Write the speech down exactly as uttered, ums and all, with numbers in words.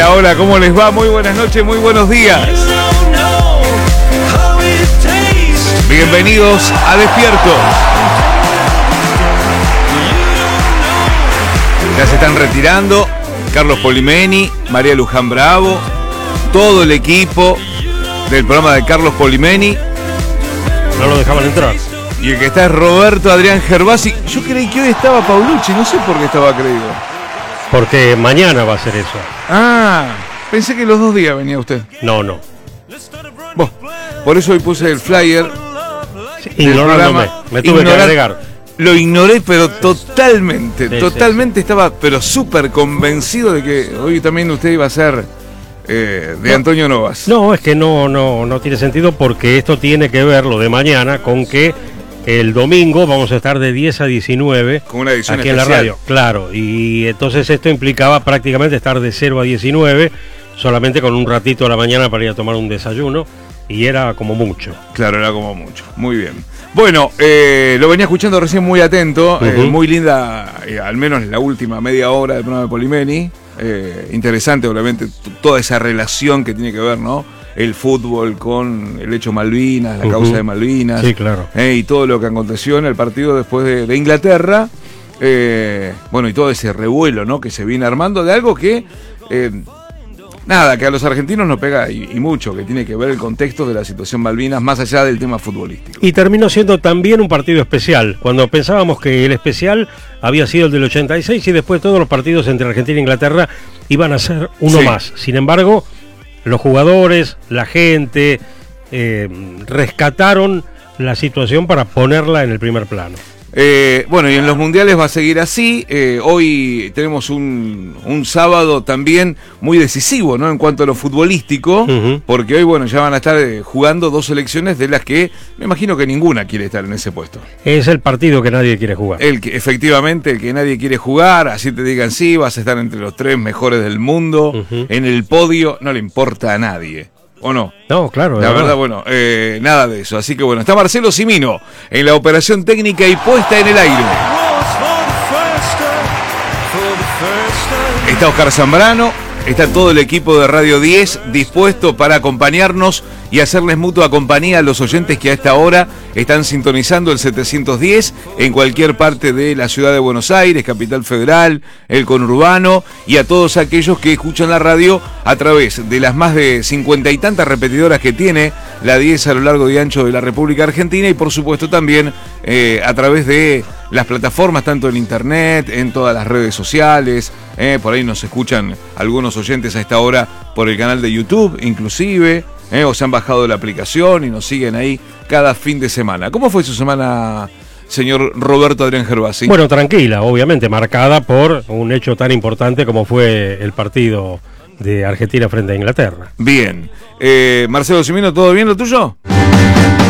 Hola, hola, ¿cómo les va? Muy buenas noches, muy buenos días. Bienvenidos a Despierto. Ya se están retirando Carlos Polimeni, María Luján Bravo, todo el equipo del programa de Carlos Polimeni. No lo dejaban entrar. Y el que está es Roberto Adrián Gervasi. Yo creí que hoy estaba Paulucci, no sé por qué estaba creído. Porque mañana va a ser eso. Ah, pensé que los dos días venía usted. No, no. Bueno, por eso hoy puse el flyer. Sí, ignorándome, me tuve Ignorar, que agregar. Lo ignoré, pero totalmente, sí, totalmente sí, sí. Estaba, pero súper convencido de que hoy también usted iba a ser eh, de no, Antonio Novas. No, es que no, no, no tiene sentido porque esto tiene que ver, lo de mañana, con que el domingo vamos a estar de diez a diecinueve con una edición aquí especial. En la radio. Claro, y entonces esto implicaba prácticamente estar de cero a diecinueve, solamente con un ratito a la mañana para ir a tomar un desayuno. Y era como mucho. Claro, era como mucho. Muy bien. Bueno, eh, lo venía escuchando recién muy atento. Uh-huh. eh, muy linda, eh, al menos la última media hora del programa de Polimeni. Eh, interesante, obviamente, t- toda esa relación que tiene que ver, ¿no? El fútbol con el hecho Malvinas, la uh-huh. causa de Malvinas. Sí, claro. Eh, y todo lo que aconteció en el partido después de, de Inglaterra. Eh, bueno, y todo ese revuelo, ¿no? Que se viene armando de algo que... Eh, Nada, que a los argentinos nos pega y, y mucho, que tiene que ver el contexto de la situación Malvinas, más allá del tema futbolístico. Y terminó siendo también un partido especial, cuando pensábamos que el especial había sido el del ochenta y seis y después todos los partidos entre Argentina e Inglaterra iban a ser uno sí. más. Sin embargo, los jugadores, la gente, eh, rescataron la situación para ponerla en el primer plano. Eh, bueno, y en los mundiales va a seguir así. Eh, hoy tenemos un, un sábado también muy decisivo, ¿no? En cuanto a lo futbolístico, uh-huh. porque hoy, bueno, ya van a estar eh, jugando dos selecciones de las que me imagino que ninguna quiere estar en ese puesto. Es el partido que nadie quiere jugar. El que, efectivamente, el que nadie quiere jugar, así te digan sí, vas a estar entre los tres mejores del mundo, uh-huh. en el podio, no le importa a nadie. ¿O no? No, claro. La verdad, verdad bueno, eh, nada de eso. Así que bueno, está Marcelo Cimino en la operación técnica y puesta en el aire. Está Oscar Zambrano, está todo el equipo de Radio diez dispuesto para acompañarnos y hacerles mutua compañía a los oyentes que a esta hora están sintonizando el setecientos diez en cualquier parte de la ciudad de Buenos Aires, Capital Federal, el conurbano, y a todos aquellos que escuchan la radio a través de las más de cincuenta y tantas repetidoras que tiene la diez a lo largo y ancho de la República Argentina, y por supuesto también eh, a través de las plataformas, tanto en internet, en todas las redes sociales. Eh, por ahí nos escuchan algunos oyentes a esta hora por el canal de YouTube, inclusive. Eh, o se han bajado la aplicación y nos siguen ahí cada fin de semana. ¿Cómo fue su semana, señor Roberto Adrián Gervasi? Bueno, tranquila, obviamente, marcada por un hecho tan importante como fue el partido de Argentina frente a Inglaterra. Bien. Eh, Marcelo Cimino, ¿todo bien lo tuyo?